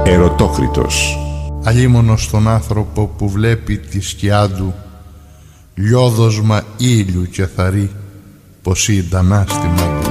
Ερωτόκριτος. Αλίμονο στον άνθρωπο που βλέπει τη σκιά του λιόδοσμα ήλιου και θαρεί πως ήταν άστιμα του.